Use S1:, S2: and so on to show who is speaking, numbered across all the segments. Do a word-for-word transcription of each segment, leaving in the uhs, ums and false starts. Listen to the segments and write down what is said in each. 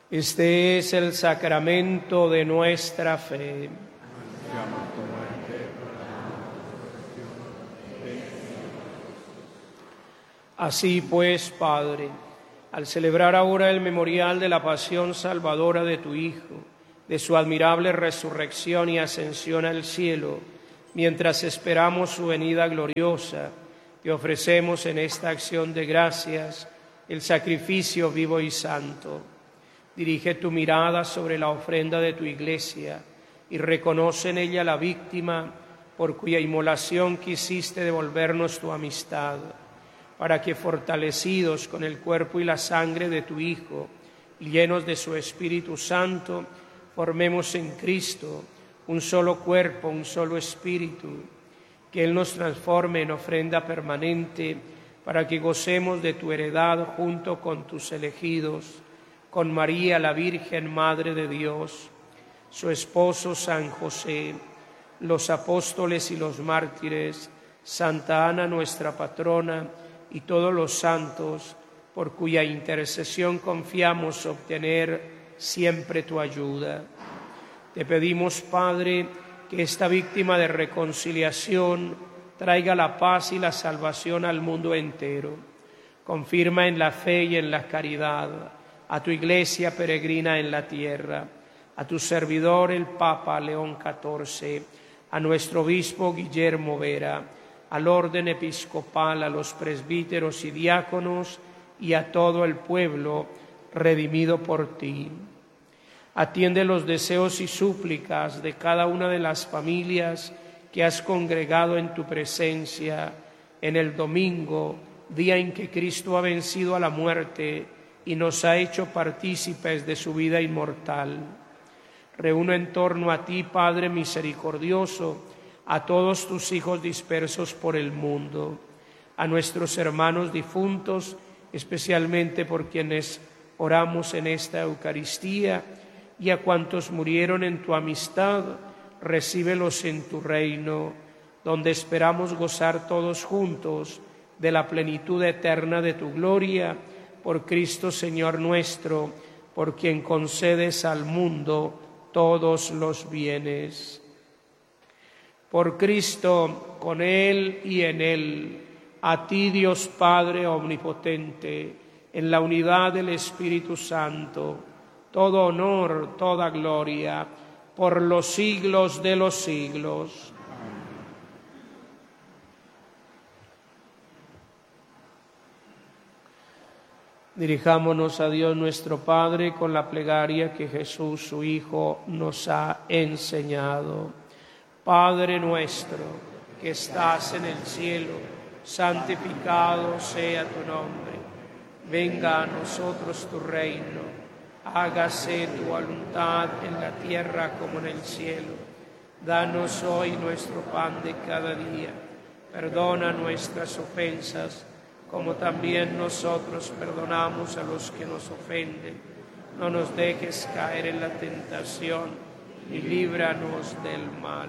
S1: Este es el sacramento de nuestra fe. Así pues, Padre, al celebrar ahora el memorial de la pasión salvadora de tu Hijo, de su admirable resurrección y ascensión al cielo, mientras esperamos su venida gloriosa, te ofrecemos en esta acción de gracias el sacrificio vivo y santo. Dirige tu mirada sobre la ofrenda de tu Iglesia y reconoce en ella la víctima por cuya inmolación quisiste devolvernos tu amistad, para que, fortalecidos con el cuerpo y la sangre de tu Hijo, y llenos de su Espíritu Santo, formemos en Cristo un solo cuerpo, un solo espíritu, que Él nos transforme en ofrenda permanente, para que gocemos de tu heredad junto con tus elegidos, con María, la Virgen Madre de Dios, su esposo San José, los apóstoles y los mártires, Santa Ana, nuestra patrona, y todos los santos, por cuya intercesión confiamos obtener siempre tu ayuda. Te pedimos, Padre, que esta víctima de reconciliación traiga la paz y la salvación al mundo entero. Confirma en la fe y en la caridad a tu Iglesia peregrina en la tierra, a tu servidor el Papa León catorce, a nuestro obispo Guillermo Vera, al orden episcopal, a los presbíteros y diáconos y a todo el pueblo redimido por ti. Atiende los deseos y súplicas de cada una de las familias que has congregado en tu presencia en el domingo, día en que Cristo ha vencido a la muerte y nos ha hecho partícipes de su vida inmortal. Reúno en torno a ti, Padre misericordioso, a todos tus hijos dispersos por el mundo, a nuestros hermanos difuntos, especialmente por quienes oramos en esta Eucaristía, y a cuantos murieron en tu amistad, recíbelos en tu reino, donde esperamos gozar todos juntos de la plenitud eterna de tu gloria, por Cristo Señor nuestro, por quien concedes al mundo todos los bienes. Por Cristo, con Él y en Él, a ti Dios Padre omnipotente, en la unidad del Espíritu Santo, todo honor, toda gloria, por los siglos de los siglos. Dirijámonos a Dios nuestro Padre con la plegaria que Jesús, su Hijo, nos ha enseñado. Padre nuestro, que estás en el cielo, santificado sea tu nombre. Venga a nosotros tu reino. Hágase tu voluntad en la tierra como en el cielo. Danos hoy nuestro pan de cada día. Perdona nuestras ofensas, como también nosotros perdonamos a los que nos ofenden. No nos dejes caer en la tentación, y líbranos del mal.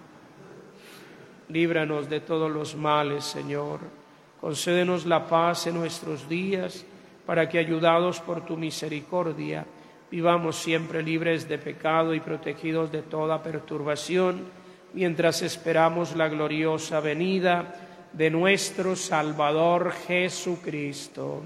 S1: Líbranos de todos los males, Señor. Concédenos la paz en nuestros días, para que, ayudados por tu misericordia, vivamos siempre libres de pecado y protegidos de toda perturbación, mientras esperamos la gloriosa venida de nuestro Salvador Jesucristo.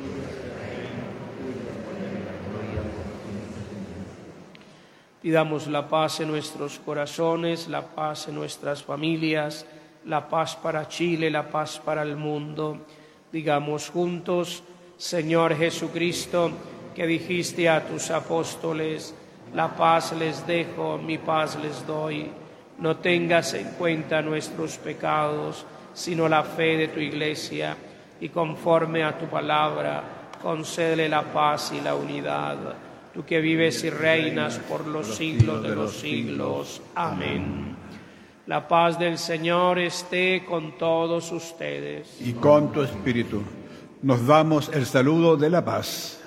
S1: Pidamos la paz en nuestros corazones, la paz en nuestras familias, la paz para Chile, la paz para el mundo. Digamos juntos: Señor Jesucristo, que dijiste a tus apóstoles, la paz les dejo, mi paz les doy. No tengas en cuenta nuestros pecados, sino la fe de tu Iglesia, y conforme a tu palabra, concédele la paz y la unidad. Tú que vives y reinas por los siglos de los siglos. Amén. La paz del Señor esté con todos ustedes.
S2: Y con tu espíritu. Nos damos el saludo de la paz.